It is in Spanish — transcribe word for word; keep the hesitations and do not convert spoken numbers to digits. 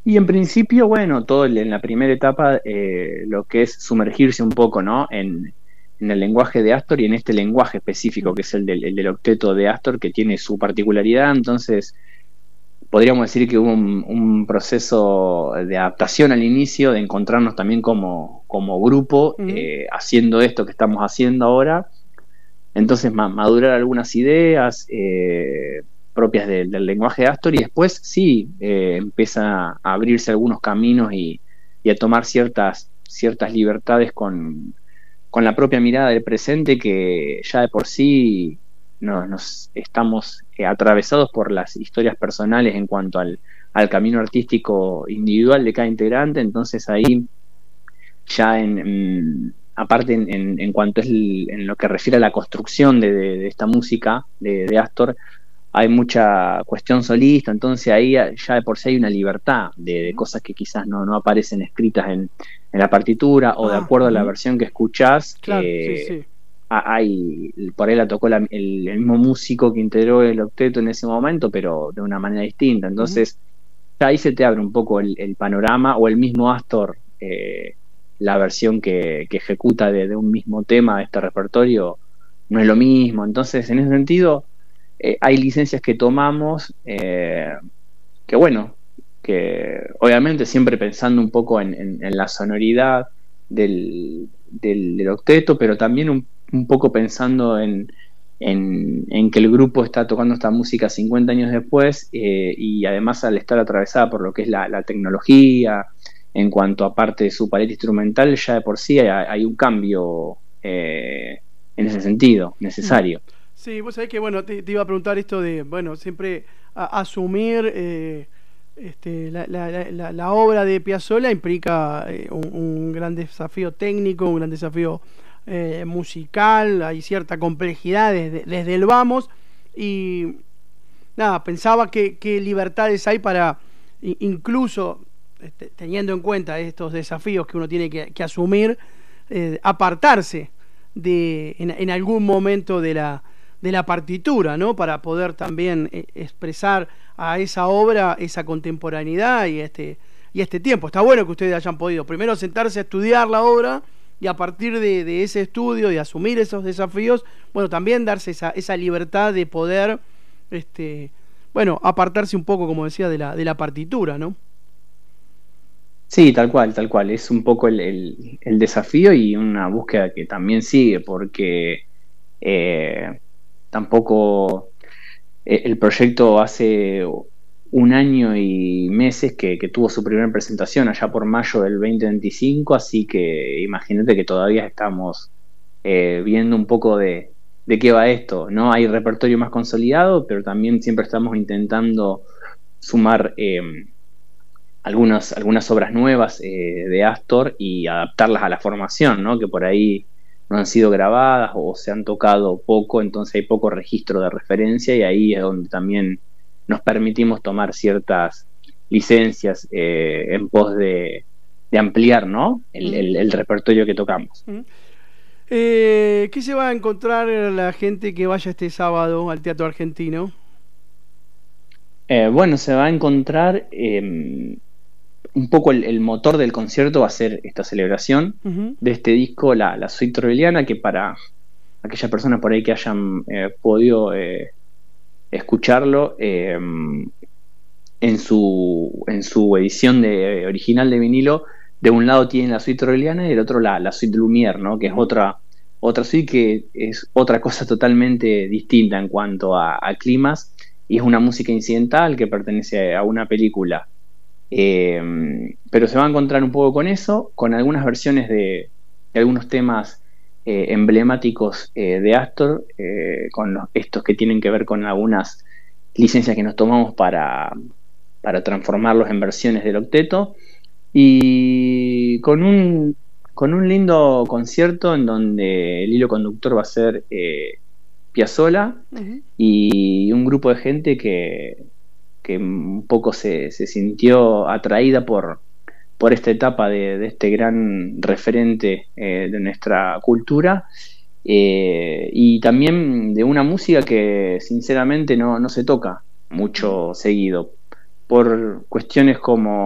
Y en principio, bueno, todo el- en la primera etapa, eh, lo que es sumergirse un poco, ¿no? En, en el lenguaje de Astor y en este lenguaje específico Mm. que es el del, el del octeto de Astor, que tiene su particularidad. Entonces, podríamos decir que hubo un, un proceso de adaptación al inicio, de encontrarnos también como, como grupo, Ujú. eh, haciendo esto que estamos haciendo ahora. Entonces, ma- madurar algunas ideas eh, propias de- del lenguaje de Astor, y después sí, eh, empieza a abrirse algunos caminos y, y a tomar ciertas, ciertas libertades con, con la propia mirada del presente, que ya de por sí nos, nos estamos eh, atravesados por las historias personales en cuanto al, al camino artístico individual de cada integrante. Entonces ahí ya en, en- aparte en, en, en cuanto es el- en lo que refiere a la construcción de, de- de esta música de, de Astor, hay mucha cuestión solista. Entonces ahí ya de por sí hay una libertad de, de Ujú. cosas que quizás no, no aparecen escritas en, en la partitura, o de Ah, acuerdo a la ujú. versión que escuchás, Claro, sí, eh, sí. a- hay, por ahí la tocó la- el, el mismo músico que integró el octeto en ese momento, pero de una manera distinta. Ujú. Entonces ya ahí se te abre un poco el, el panorama, o el mismo Astor, eh, la versión que, que ejecuta de, de un mismo tema de este repertorio no es lo mismo. Entonces, en ese sentido, eh, hay licencias que tomamos, eh, que bueno, que obviamente siempre pensando un poco en, en- en la sonoridad del, del, del octeto, pero también un, un poco pensando en, en, en que el grupo está tocando esta música cincuenta años después, eh, y además al estar atravesada por lo que es la, la tecnología, en cuanto a parte de su paleta instrumental, ya de por sí hay, hay un cambio eh, en ese sentido Ujú. necesario. Sí, vos sabés que, bueno, te, te iba a preguntar esto de, bueno, siempre a- asumir eh, este, la, la- la- la- la obra de Piazzolla implica eh, un, un gran desafío técnico, un gran desafío eh, musical, hay cierta complejidad desde, desde el vamos, y nada, pensaba que, qué libertades hay para, i- incluso este, teniendo en cuenta estos desafíos que uno tiene que, que asumir, eh, apartarse de, en, en algún momento de la, de la partitura, ¿no? Para poder también eh, expresar a esa obra esa contemporaneidad y este, y este tiempo. Está bueno que ustedes hayan podido primero sentarse a estudiar la obra y a partir de, de ese estudio, de asumir esos desafíos, bueno, también darse esa, esa libertad de poder, este, bueno, apartarse un poco, como decía, de la, de la partitura, ¿no? Sí, tal cual, tal cual. Es un poco el, el- el desafío y una búsqueda que también sigue, porque eh, tampoco eh, el proyecto hace un año y meses que, que tuvo su primera presentación allá por mayo del dos mil veinticinco, así que imagínate que todavía estamos eh, viendo un poco de, de qué va esto, ¿no? Hay repertorio más consolidado, pero también siempre estamos intentando sumar eh, algunas, algunas obras nuevas eh, de Astor y adaptarlas a la formación, ¿no? Que por ahí no han sido grabadas o se han tocado poco, entonces hay poco registro de referencia, y ahí es donde también nos permitimos tomar ciertas licencias eh, en pos de, de ampliar, ¿no? El, Mm, el, el repertorio que tocamos. mm. Eh, ¿Qué se va a encontrar la gente que vaya este sábado al Teatro Argentino? Eh, bueno, se va a encontrar eh, un poco el, el motor del concierto va a ser esta celebración Ujú. de este disco, la, la suite troiliana, que para aquellas personas por ahí que hayan eh, podido eh, escucharlo, eh, en su en su edición de, original de vinilo, de un lado tiene la suite troiliana y del otro la, la suite Lumière, ¿no? Que es Ujú. otra otra suite que es otra cosa totalmente distinta en cuanto a, a climas, y es una música incidental que pertenece a una película. Eh, pero se va a encontrar un poco con eso, con algunas versiones de, de algunos temas eh, emblemáticos eh, de Astor, eh, con los, estos que tienen que ver con algunas licencias que nos tomamos para, para transformarlos en versiones del octeto, y con un, con un lindo concierto en donde el hilo conductor va a ser eh, Piazzolla, Ujú. y un grupo de gente que, que un poco se, se sintió atraída por, por esta etapa de, de este gran referente eh, de nuestra cultura, eh, y también de una música que sinceramente no, no se toca Ujú. mucho seguido, por cuestiones como